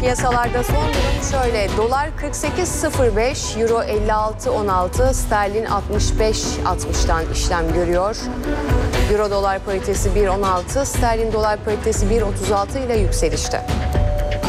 Piyasalarda son durum şöyle. Dolar 48.05, Euro 56.16, sterlin 65.60'tan işlem görüyor. Euro dolar paritesi 1.16, sterlin dolar paritesi 1.36 ile yükselişte.